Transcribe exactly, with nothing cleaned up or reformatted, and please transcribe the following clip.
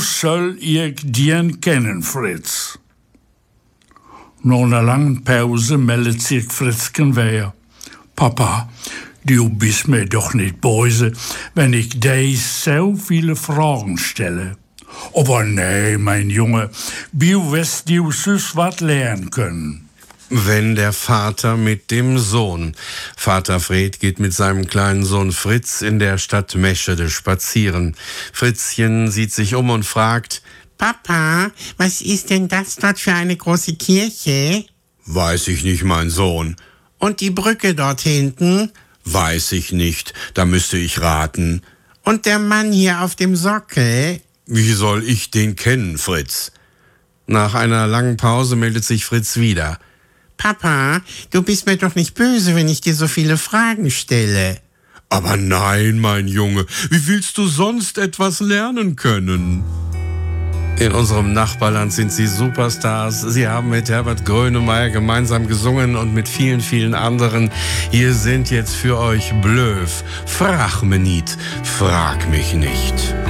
soll ich dir kennen, Fritz? Nach einer langen Pause meldet sich Fritzchen wieder. Papa, du bist mir doch nicht böse, wenn ich dir so viele Fragen stelle. Aber nee, mein Junge, du wirst du süß was lernen können. Wenn der Vater mit dem Sohn. Vater Fred geht mit seinem kleinen Sohn Fritz in der Stadt Meschede spazieren. Fritzchen sieht sich um und fragt: Papa, was ist denn das dort für eine große Kirche? Weiß ich nicht, mein Sohn. Und die Brücke dort hinten? Weiß ich nicht, da müsste ich raten. Und der Mann hier auf dem Sockel? Wie soll ich den kennen, Fritz? Nach einer langen Pause meldet sich Fritz wieder. Papa, du bist mir doch nicht böse, wenn ich dir so viele Fragen stelle. Aber nein, mein Junge, wie willst du sonst etwas lernen können? In unserem Nachbarland sind sie Superstars. Sie haben mit Herbert Grönemeyer gemeinsam gesungen und mit vielen, vielen anderen. Hier sind jetzt für euch Blöf, Frag me niet, frag mich nicht.